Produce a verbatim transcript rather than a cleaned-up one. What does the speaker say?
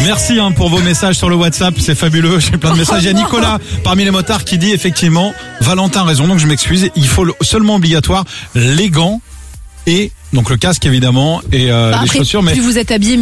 Merci hein, pour vos messages sur le WhatsApp, c'est fabuleux. J'ai plein de messages. Il y a Nicolas parmi les motards qui dit effectivement, Valentin a raison, donc je m'excuse. Il faut seulement obligatoire les gants et donc le casque évidemment et euh, bah les après, chaussures. Mais plus vous êtes habillé,